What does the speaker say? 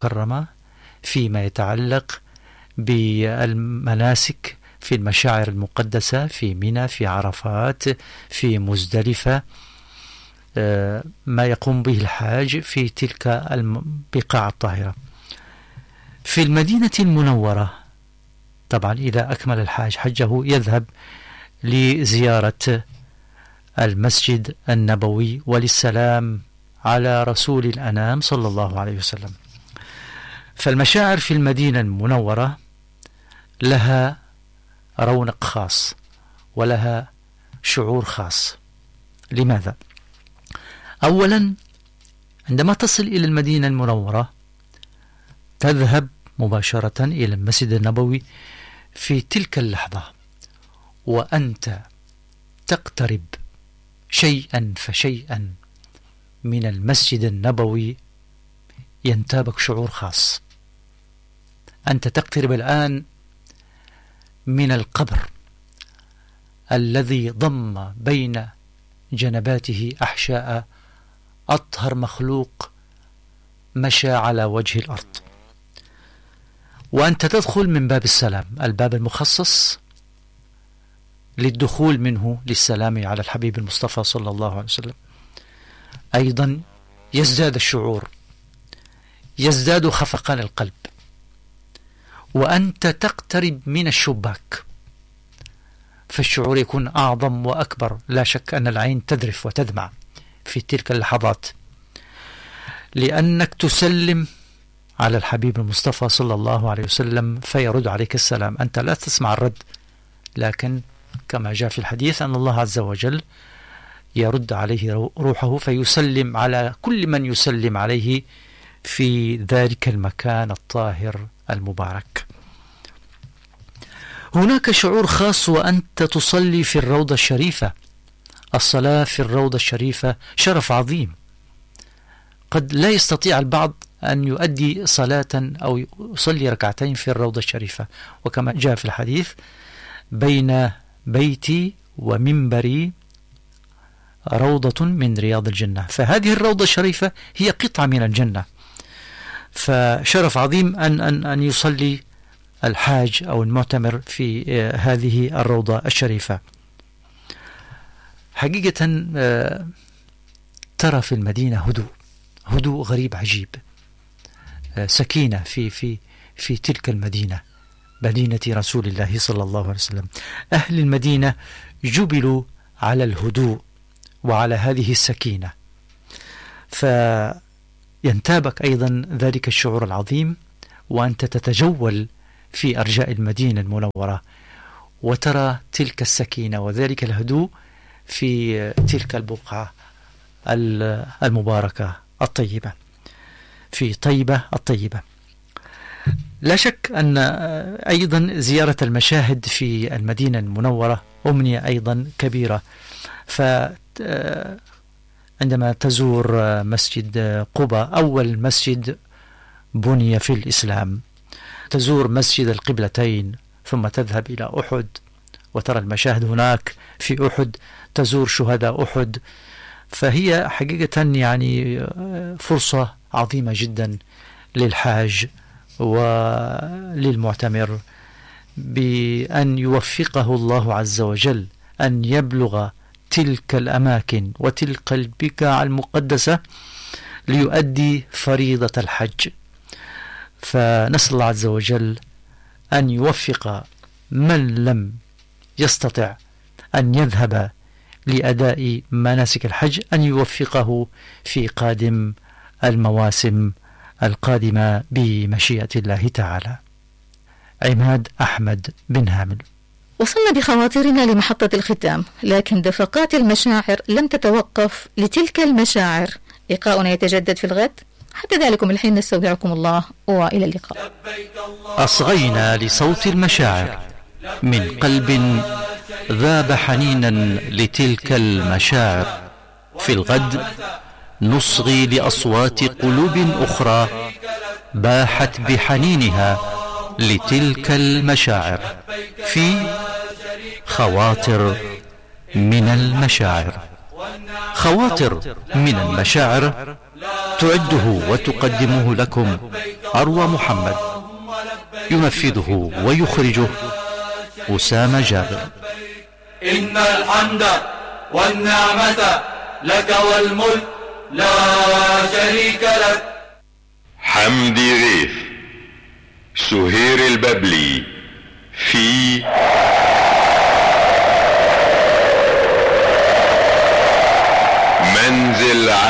المكرمة فيما يتعلق بالمناسك في المشاعر المقدسة في منى، في عرفات، في مزدلفة، ما يقوم به الحاج في تلك البقاع الطاهرة. في المدينة المنورة طبعا إذا أكمل الحاج حجه يذهب لزيارة المسجد النبوي وللسلام على رسول الأنام صلى الله عليه وسلم. فالمشاعر في المدينة المنورة لها رونق خاص ولها شعور خاص. لماذا؟ أولا عندما تصل إلى المدينة المنورة تذهب مباشرة إلى المسجد النبوي في تلك اللحظة وأنت تقترب شيئا فشيئا من المسجد النبوي ينتابك شعور خاص. أنت تقترب الآن من القبر الذي ضم بين جنباته أحشاء أطهر مخلوق مشى على وجه الأرض، وأنت تدخل من باب السلام، الباب المخصص للدخول منه للسلام على الحبيب المصطفى صلى الله عليه وسلم. أيضا يزداد الشعور، يزداد خفقان القلب، وأنت تقترب من الشباك فالشعور يكون أعظم وأكبر. لا شك أن العين تذرف وتدمع في تلك اللحظات لأنك تسلم على الحبيب المصطفى صلى الله عليه وسلم فيرد عليك السلام. أنت لا تسمع الرد، لكن كما جاء في الحديث أن الله عز وجل يرد عليه روحه فيسلم على كل من يسلم عليه في ذلك المكان الطاهر المبارك. هناك شعور خاص وأنت تصلي في الروضة الشريفة. الصلاة في الروضة الشريفة شرف عظيم، قد لا يستطيع البعض أن يؤدي صلاة أو يصلي ركعتين في الروضة الشريفة، وكما جاء في الحديث بين بيتي ومنبري روضة من رياض الجنة، فهذه الروضة الشريفة هي قطعة من الجنة. فشرف عظيم أن يصلي الحاج أو المعتمر في هذه الروضة الشريفة. حقيقة ترى في المدينة هدوء غريب عجيب، سكينة في تلك المدينة، مدينة رسول الله صلى الله عليه وسلم. أهل المدينة جبلوا على الهدوء وعلى هذه السكينة، فينتابك أيضا ذلك الشعور العظيم وأنت تتجول في أرجاء المدينة المنورة وترى تلك السكينة وذلك الهدوء في تلك البقعة المباركة الطيبة، في طيبة الطيبة. لا شك أن أيضا زيارة المشاهد في المدينة المنورة أمنية أيضا كبيرة. فعندما تزور مسجد قباء أول مسجد بني في الإسلام، تزور مسجد القبلتين، ثم تذهب إلى أحد وترى المشاهد هناك في أحد، تزور شهداء أحد. فهي حقيقة يعني فرصة عظيمة جدا للحاج وللمعتمر بأن يوفقه الله عز وجل أن يبلغ تلك الأماكن وتلك البقاع المقدسة ليؤدي فريضة الحج. فنسأل الله عز وجل أن يوفق من لم يستطع أن يذهب لأداء مناسك الحج أن يوفقه في قادم المواسم القادمة بمشيئة الله تعالى. عماد أحمد بن هامل. وصلنا بخواطرنا لمحطة الختام، لكن دفقات المشاعر لم تتوقف لتلك المشاعر. لقاؤنا يتجدد في الغد، حتى ذلكم الحين نستودعكم الله وإلى اللقاء. أصغينا لصوت المشاعر من قلب ذاب حنينا لتلك المشاعر. في الغد نصغي لأصوات قلوب أخرى باحت بحنينها لتلك المشاعر في خواطر من المشاعر. خواطر من المشاعر تعده وتقدمه لكم أروى محمد. ينفذه ويخرجه أسامة جابر. إن الحمد والنعمة لك والملك لا شريك لك. حمدي غيث، سهير الببلي في منزل